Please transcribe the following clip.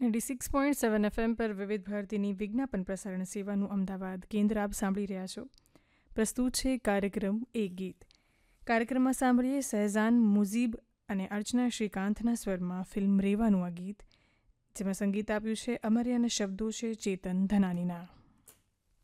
96.7 FM પર વિવિધ ભારતીની વિજ્ઞાપન પ્રસારણ સેવાનું અમદાવાદ કેન્દ્ર આપ સાંભળી રહ્યા છો. પ્રસ્તુત છે કાર્યક્રમ એક ગીત. કાર્યક્રમમાં સાંભળીએ સહેજાન મુઝીબ અને અર્ચના શ્રીકાંતના સ્વરમાં ફિલ્મ રેવાનું આ ગીત, જેમાં સંગીત આપ્યું છે અમર્યાના શબ્દો છે ચેતન ધનાનીના.